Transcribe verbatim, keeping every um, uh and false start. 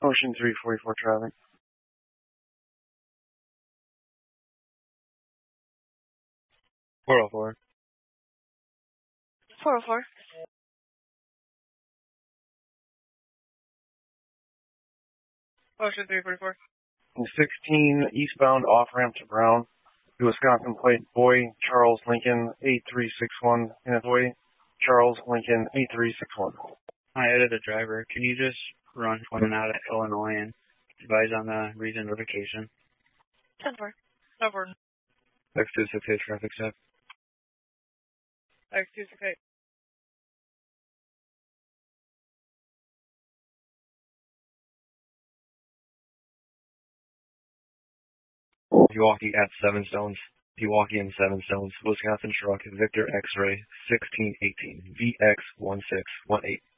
Ocean three forty-four traffic. four oh four. four oh four. Ocean three forty-four. sixteen eastbound off ramp to Brown. The Wisconsin plate boy Charles Lincoln eight three six one in a boy Charles Lincoln eight three six one. Hi, Ed, the driver. Can you just run one and out of Illinois and advise on the reason notification? ten four. Over. X two six eight traffic stop. X two six eight. Pewaukee at Seven Stones. Pewaukee and Seven Stones. Wisconsin truck Victor X-ray sixteen eighteen V X one six one eight.